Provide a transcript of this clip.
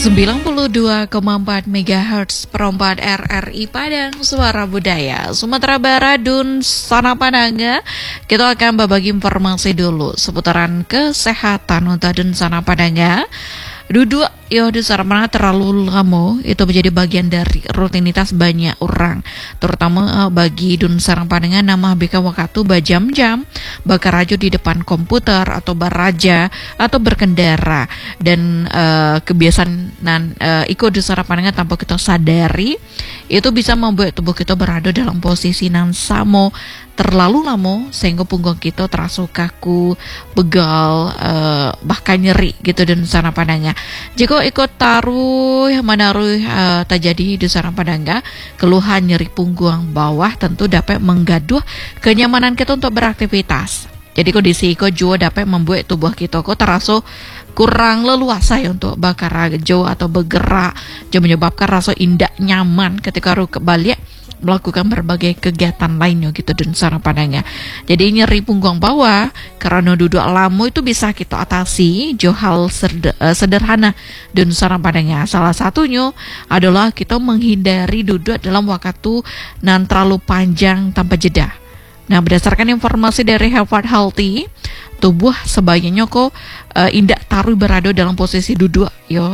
92,4 MHz perempat RRI Padang Suara Budaya Sumatera Barat Dun Sana Padanga. Kita akan berbagi informasi dulu seputaran kesehatan untuk Dun Sana Padanga. Duduk Dun Sana Padanga terlalu lama itu menjadi bagian dari rutinitas banyak orang, terutama bagi Dun Sana Padanga nama BK waktu berjam-jam bekerja di depan komputer atau beraja atau berkendara, dan kebiasaan ikut Dun Sana Padanga tanpa kita sadari itu bisa membuat tubuh kita berada dalam posisi nan samo terlalu lama sehingga punggung kita terasa kaku, begal, bahkan nyeri gitu Dun Sana Padanga. Jika ikut taruh terjadi Dun Sana Padanga, keluhan nyeri punggung bawah tentu dapat menggaduh kenyamanan kita untuk beraktivitas. Jadi kondisi itu juga dapat membuat tubuh kita terasa kurang leluasa ya untuk bekerja atau bergerak, juga menyebabkan rasa indah nyaman ketika balik melakukan berbagai kegiatan lainnya gitu Dun Sana Padanga. Jadi nyeri punggung bawah karena duduk lama itu bisa kita atasi hal sederhana Dun Sana Padanga. Salah satunya adalah kita menghindari duduk dalam waktu yang terlalu panjang tanpa jeda. Nah, berdasarkan informasi dari Harvard Healthy, tubuh sebaiknya indah taruh berada dalam posisi duduk